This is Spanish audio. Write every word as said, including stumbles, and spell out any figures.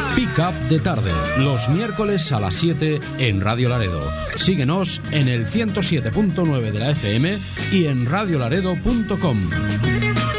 Pick Up de tarde, los miércoles a las siete en Radio Laredo. Síguenos en el ciento siete punto nueve de la F M y en radio laredo punto com.